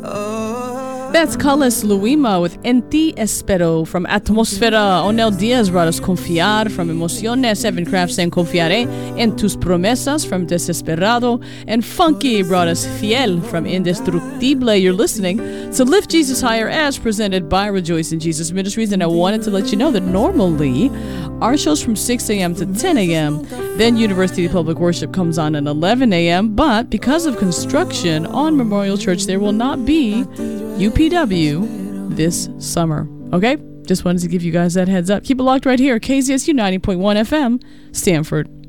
That's Carlos Luima with En Ti Espero from Atmosfera. Onel Diaz brought us Confiar from Emociones. Evan Kraft sang Confiaré en Tus Promesas from Desesperado. And Funky brought us Fiel from Indestructible. You're listening to Lift Jesus Higher as presented by Rejoice in Jesus Ministries. And I wanted to let you know that normally our show's from 6 a.m. to 10 a.m. Then University Public Worship comes on at 11 a.m. But because of construction on Memorial Church, there will not be UPW this summer. Okay? Just wanted to give you guys that heads up. Keep it locked right here. KZSU 90.1 FM, Stanford.